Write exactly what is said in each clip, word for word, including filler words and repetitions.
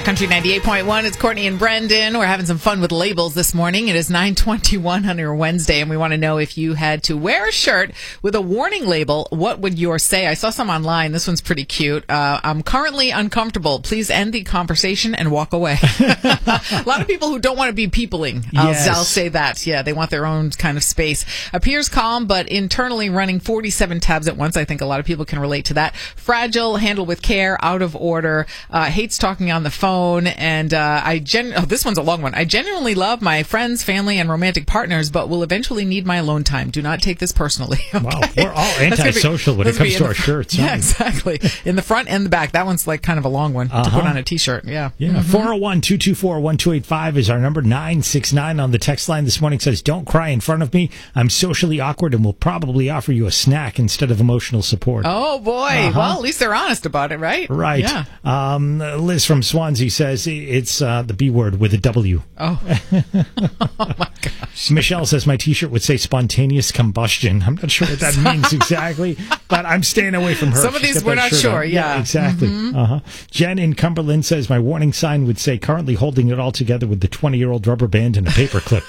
Cat Country ninety-eight point one. It's Courtney and Brendan. We're having some fun with labels this morning. It is nine twenty-one on your Wednesday, and we want to know if you had to wear a shirt with a warning label, what would yours say? I saw some online. This one's pretty cute. Uh, I'm currently uncomfortable. Please end the conversation and walk away. A lot of people who don't want to be peopling. I'll, Yes. I'll say that. Yeah, they want their own kind of space. Appears calm, but internally running forty-seven tabs at once. I think a lot of people can relate to that. Fragile, handle with care, out of order, uh, hates talking on the phone, and uh, I gen- oh, this one's a long one. I genuinely love my friends, family, and romantic partners, but will eventually need my alone time. Do not take this personally. Okay? Wow, we're all That's gonna be- antisocial when it that's gonna comes be to in our the- shirts. Yeah, huh? exactly. In the front and the back. That one's like kind of a long one to Uh-huh. put on a T-shirt. Yeah. Yeah, four oh one, two two four, one two eight five is our number. nine six nine on the text line this morning says, don't cry in front of me. I'm socially awkward and will probably offer you a snack instead of emotional support. Oh, boy. Uh-huh. Well, at least they're honest about it, right? Right. Yeah. Um, Liz from Swansea says it's uh, the B word with a W. Oh. Oh, my gosh. Michelle says my T-shirt would say spontaneous combustion. I'm not sure what that means exactly, but I'm staying away from her. Some of She's these got we're that not shirt sure, on. yeah. exactly. Mm-hmm. Uh-huh. Jen in Cumberland says my warning sign would say currently holding it all together with the twenty-year-old rubber band and a paper clip.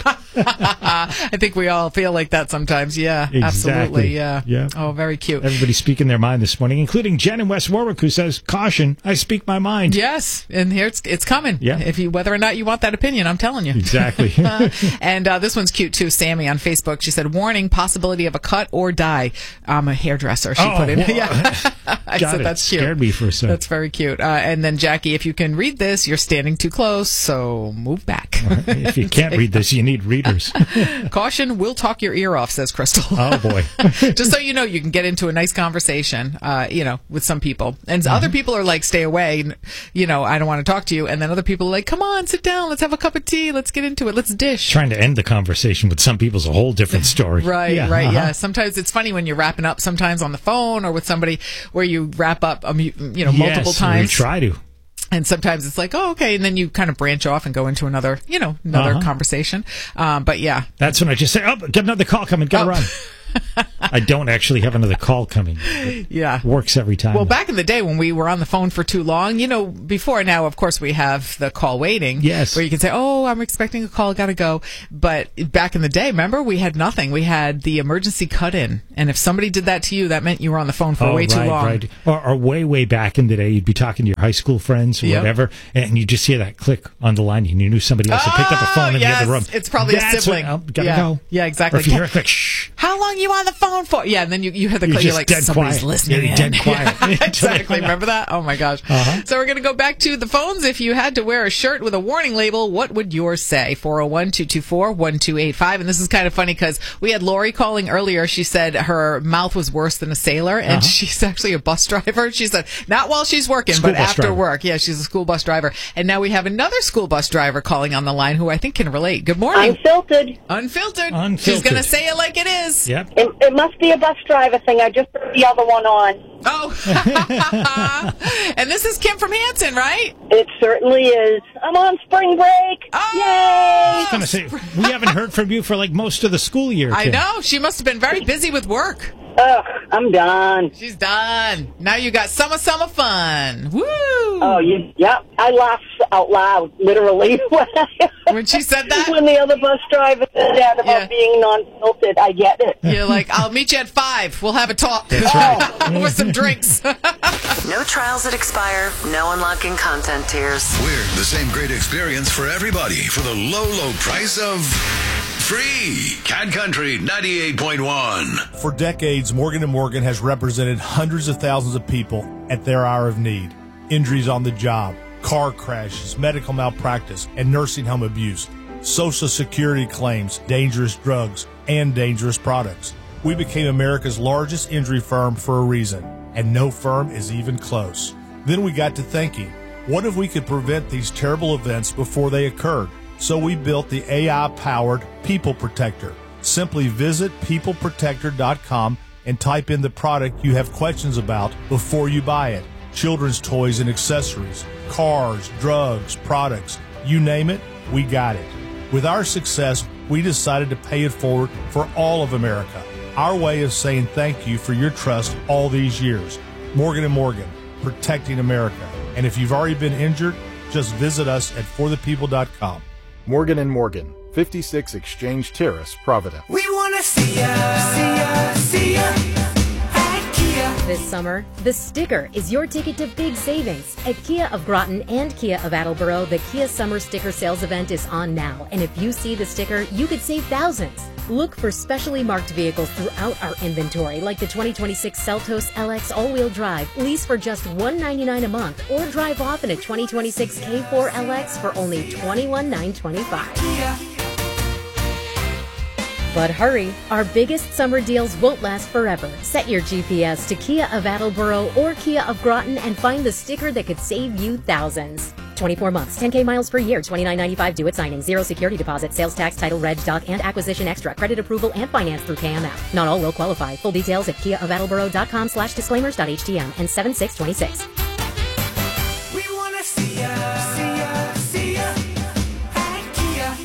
I think we all feel like that sometimes. Yeah, Exactly. absolutely. Yeah. Yeah. Oh, very cute. Everybody's speaking their mind this morning, including Jen in West Warwick, who says, caution, I speak my mind. Yes, and here it's it's coming. Yeah. If you whether or not you want that opinion, I'm telling you. Exactly. Uh, and uh, this one's cute too. Sammy on Facebook. She said, "Warning: possibility of a cut or dye." I'm a hairdresser. She Oh, put in. whoa. Yeah. I God, said it that's cute. scared me for a second. That's very cute. Uh, and then Jackie, if you can read this, you're standing too close, so move back. If you can't read this, you need readers. Caution: will talk your ear off, says Crystal. Oh, boy. Just so you know, you can get into a nice conversation, uh, you know, with some people. And mm-hmm. other people are like, stay away, you know, I don't want to talk to you. And then other people are like, come on, sit down, let's have a cup of tea, let's get into it, let's dish. Trying to end the conversation with some people's a whole different story. Right, yeah, right, uh-huh. yeah. Sometimes it's funny when you're wrapping up, sometimes on the phone or with somebody where you wrap up, um, you, you know, multiple yes, times. We try to. And sometimes it's like, oh, okay. And then you kind of branch off and go into another, you know, another Uh-huh. conversation. Um, but yeah. That's when I just say, oh, get another call coming, gotta Oh. run. I don't actually have another call coming. It Yeah. works every time. Well, back in the day when we were on the phone for too long, you know, before now, of course, we have the call waiting. Yes. Where you can say, oh, I'm expecting a call, gotta go. But back in the day, remember, we had nothing. We had the emergency cut in. And if somebody did that to you, that meant you were on the phone for oh, way right, too long. Right. Or, or way, way back in the day, you'd be talking to your high school friends or Yep. whatever, and you just hear that click on the line, and you knew somebody else had picked up a phone in yes. the other room. It's probably That's a sibling. What, oh, gotta yeah. go. Yeah, exactly. Or if you hear a click, shh. How long you on the phone for? Yeah, and then you, you hear the You're click. You're just like, dead somebody's quiet. listening. You're in. dead quiet. Yeah, exactly. Remember that? Oh my gosh. Uh-huh. So we're going to go back to the phones. If you had to wear a shirt with a warning label, what would yours say? four oh one, two two four, one two eight five. And this is kind of funny because we had Lori calling earlier. She said her mouth was worse than a sailor, and Uh-huh. she's actually a bus driver. She said, not while she's working, School but bus after driver. work. Yeah, she's a school bus driver. And now we have another school bus driver calling on the line who I think can relate. Good morning. Unfiltered. Unfiltered. Unfiltered. She's going to say it like it is. Yep. It, it must be a bus driver thing. I just put the other one on. Oh. And this is Kim from Hanson, right? It certainly is. I'm on spring break. Oh! Yay! I was going to say, we haven't heard from you for like most of the school year. I Kim. know. She must have been very busy with work. Ugh, I'm done. She's done. Now you got summer, summer fun. Woo! Oh, you, yep. I laughed out loud, literally, when, I, When she said that? when the other bus driver said that about Yeah. being non-filtered. I get it. You're like, I'll meet you at five. We'll have a talk. That's right. Over some drinks. No trials that expire, no unlocking content tiers. We're the same great experience for everybody for the low, low price of free. Cat Country ninety-eight point one. For decades, Morgan and Morgan has represented hundreds of thousands of people at their hour of need. Injuries on the job, car crashes, medical malpractice, and nursing home abuse, Social Security claims, dangerous drugs, and dangerous products. We became America's largest injury firm for a reason, and no firm is even close. Then we got to thinking, what if we could prevent these terrible events before they occurred? So we built the A I-powered People Protector. Simply visit people protector dot com and type in the product you have questions about before you buy it. Children's toys and accessories, cars, drugs, products, you name it, we got it. With our success, we decided to pay it forward for all of America. Our way of saying thank you for your trust all these years. Morgan and Morgan, protecting America. And if you've already been injured, Just visit us at for the people dot com. Morgan and Morgan, fifty-six Exchange Terrace, Providence. We wanna see ya, see ya, see ya at Kia. This summer, the sticker is your ticket to big savings. At Kia of Groton and Kia of Attleboro, the Kia Summer Sticker Sales event is on now. And if you see the sticker, you could save thousands. Look for specially marked vehicles throughout our inventory, like the twenty twenty-six Seltos L X all-wheel drive, lease for just one hundred ninety-nine dollars a month, or drive off in a twenty twenty-six K four L X for only twenty-one thousand nine hundred twenty-five dollars. But hurry, our biggest summer deals won't last forever. Set your G P S to Kia of Attleboro or Kia of Groton and find the sticker that could save you thousands. twenty-four months, ten K miles per year, twenty-nine ninety-five due at signing, zero security deposit, sales tax, title, reg, doc, and acquisition extra, credit approval, and finance through K M F. Not all will qualify. Full details at kia of attleboro dot com slash disclaimers dot h t m and seven six two six. We wanna see ya, see ya, see ya at Kia.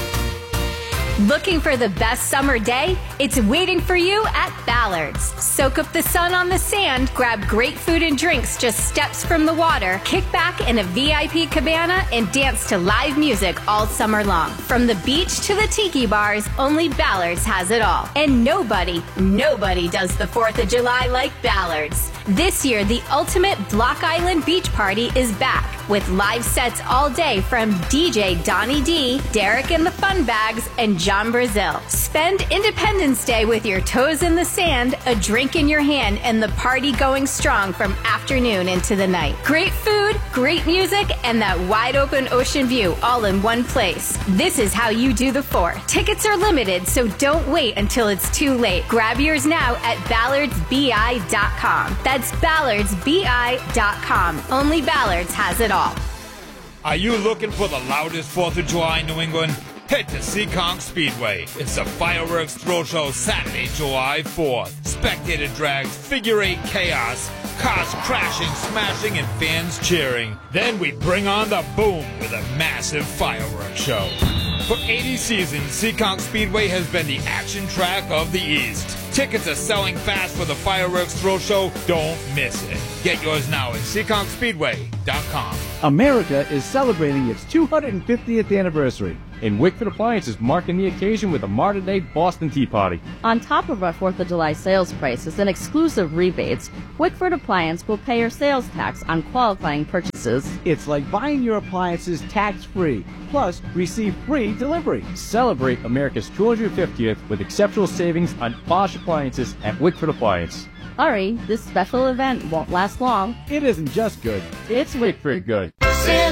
Looking for the best summer day? It's waiting for you at Ballard's. Soak up the sun on the sand, grab great food and drinks just steps from the water, kick back in a V I P cabana, and dance to live music all summer long. From the beach to the tiki bars, only Ballard's has it all. And nobody, nobody does the fourth of July like Ballard's. This year, the ultimate Block Island Beach Party is back with live sets all day from D J Donnie D, Derek and the Fun Bags, and John Brazil. Spend Independence Day with your toes in the sand, a drink in your hand, and the party going strong from afternoon into the night. Great food, great music, and that wide open ocean view all in one place. This is how you do the four. Tickets are limited, so don't wait until it's too late. Grab yours now at ballards b i dot com. That's ballards b i dot com. Only Ballards has it all. Are you looking for the loudest fourth of July in New England? Head to Seekonk Speedway. It's the fireworks throw show Saturday, July fourth. Spectator drags, figure eight chaos, cars crashing, smashing, and fans cheering. Then we bring on the boom with a massive fireworks show. For eighty seasons, Seekonk Speedway has been the action track of the East. Tickets are selling fast for the fireworks throw show. Don't miss it. Get yours now at seekonk speedway dot com. America is celebrating its two hundred fiftieth anniversary, and Wickford Appliance is marking the occasion with a modern day Boston Tea Party. On top of our fourth of July sales prices and exclusive rebates, Wickford Appliance will pay your sales tax on qualifying purchases. It's like buying your appliances tax-free, plus receive free delivery. Celebrate America's two hundred fiftieth with exceptional savings on Bosch appliances at Wickford Appliance. Hurry, this special event won't last long. It isn't just good, it's Wickford good.